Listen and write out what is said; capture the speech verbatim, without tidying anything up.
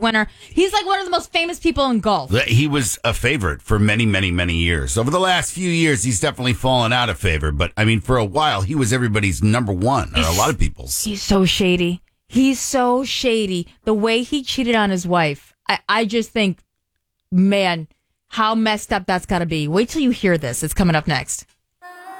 winner. He's like one of the most famous people in golf. He was a favorite for many, many, many years. Over the last few years, he's definitely fallen out of favor. But, I mean, for a while, he was everybody's number one, or a lot of people's. He's so shady. He's so shady. The way he cheated on his wife, I, I just think, man, how messed up that's got to be. Wait till you hear this. It's coming up next.